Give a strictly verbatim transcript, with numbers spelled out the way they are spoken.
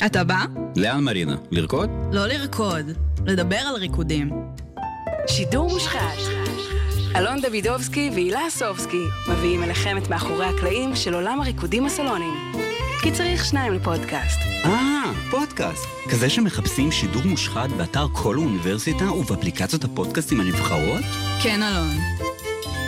אתה בא? לאן מרינה? לרקוד? לא לרקוד, לדבר על ריקודים. שידור מושחת. אלון דוידובסקי והילה סובסקי מביאים אליכם את מאחורי הקלעים של עולם הריקודים הסלוניים. כי צריך שניים לפודקאסט. אה, פודקאסט. כזה שמחפשים שידור מושחת באתר כל האוניברסיטה ובאפליקציות הפודקאסטים הנבחרות? כן, אלון.